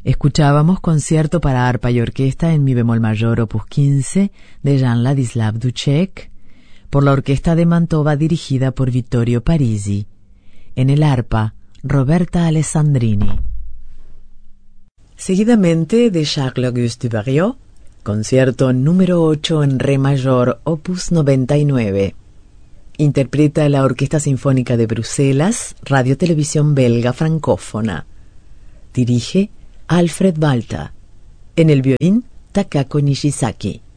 Escuchábamos Concierto para arpa y orquesta en mi bemol mayor opus 15 de Jan Ladislav Dušek por la Orquesta de Mantova dirigida por Vittorio Parisi. En el arpa, Roberta Alessandrini. Seguidamente de Charles-Auguste Dubarieux, Concierto número 8 en re mayor opus 99. Interpreta la Orquesta Sinfónica de Bruselas, Radio-Televisión Belga Francófona. Dirige Alfred Balta. En el violín, Takako Nishizaki.